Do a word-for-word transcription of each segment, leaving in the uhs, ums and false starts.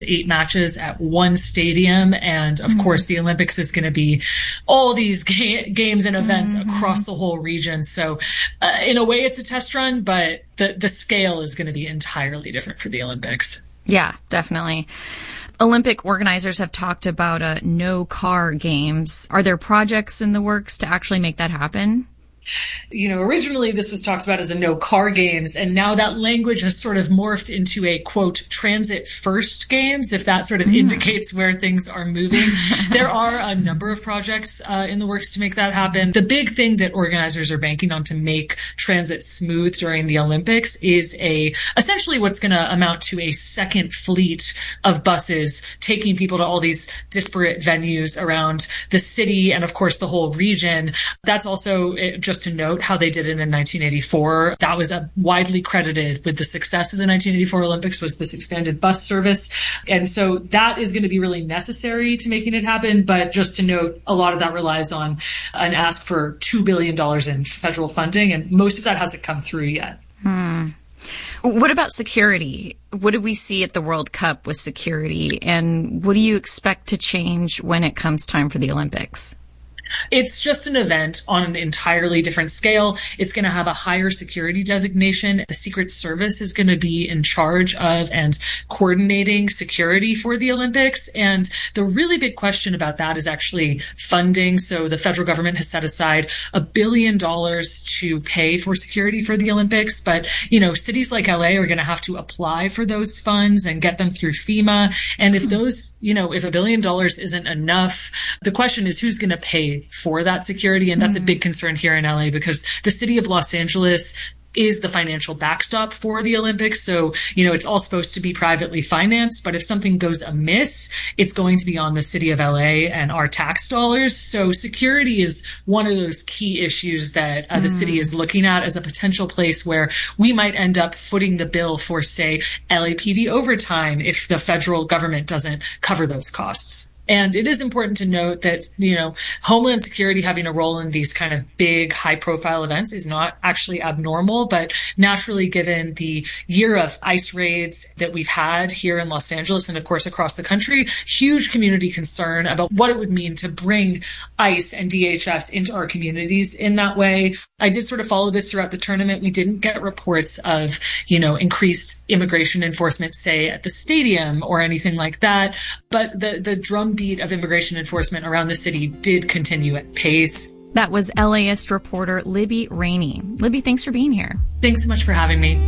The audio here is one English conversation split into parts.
eight matches at one stadium. And of mm-hmm. course, the Olympics is going to be all these ga- games and events mm-hmm. across the whole region. So uh, in a way, it's a test run, but the, the scale is going to be entirely different for the Olympics. Yeah, definitely. Olympic organizers have talked about uh, no-car games. Are there projects in the works to actually make that happen? You know, originally this was talked about as a no car games, and now that language has sort of morphed into a, quote, transit first games, if that sort of mm. indicates where things are moving. There are a number of projects uh, in the works to make that happen. The big thing that organizers are banking on to make transit smooth during the Olympics is a, essentially what's going to amount to a second fleet of buses taking people to all these disparate venues around the city and, of course, the whole region. That's also just Just to note how they did it in nineteen eighty-four. That was a widely credited with the success of the nineteen eighty-four Olympics was this expanded bus service. And so that is going to be really necessary to making it happen. But just to note, a lot of that relies on an ask for two billion dollars in federal funding. And most of that hasn't come through yet. Hmm. What about security? What did we see at the World Cup with security? And what do you expect to change when it comes time for the Olympics? It's just an event on an entirely different scale. It's going to have a higher security designation. The Secret Service is going to be in charge of and coordinating security for the Olympics. And the really big question about that is actually funding. So the federal government has set aside a billion dollars to pay for security for the Olympics. But, you know, cities like L A are going to have to apply for those funds and get them through FEMA. And if those, you know, if a billion dollars isn't enough, the question is who's going to pay for that security. And that's mm-hmm. a big concern here in L A because the city of Los Angeles is the financial backstop for the Olympics. So, you know, it's all supposed to be privately financed, but if something goes amiss, it's going to be on the city of L A and our tax dollars. So security is one of those key issues that uh, the mm. city is looking at as a potential place where we might end up footing the bill for, say, L A P D overtime if the federal government doesn't cover those costs. And it is important to note that, you know, Homeland Security having a role in these kind of big, high-profile events is not actually abnormal. But naturally, given the year of ICE raids that we've had here in Los Angeles and, of course, across the country, huge community concern about what it would mean to bring ICE and D H S into our communities in that way. I did sort of follow this throughout the tournament. We didn't get reports of, you know, increased immigration enforcement, say, at the stadium or anything like that. But the, the drumbeat of immigration enforcement around the city did continue at pace. That was LAist reporter Libby Rainey. Libby, thanks for being here. Thanks so much for having me.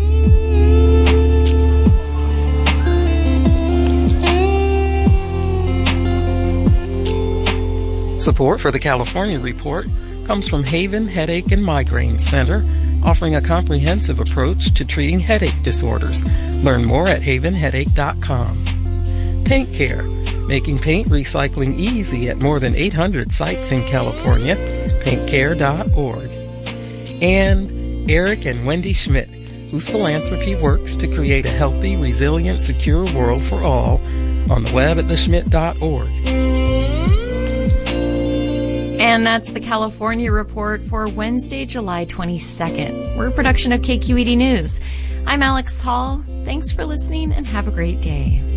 Support for the California Report comes from Haven Headache and Migraine Center, offering a comprehensive approach to treating headache disorders. Learn more at haven headache dot com. Paint Care, making paint recycling easy at more than eight hundred sites in California, paint care dot org. And Eric and Wendy Schmidt, whose philanthropy works to create a healthy, resilient, secure world for all, on the web at the schmidt dot org. And that's the California Report for Wednesday, July twenty-second. We're a production of K Q E D News. I'm Alex Hall. Thanks for listening and have a great day.